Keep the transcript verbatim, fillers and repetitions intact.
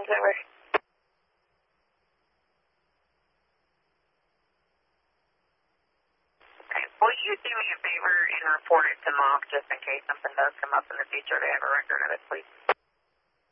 number. Okay. Will you do me a favor and report it to Mom just in case something does come up in the future to have a record of it, please?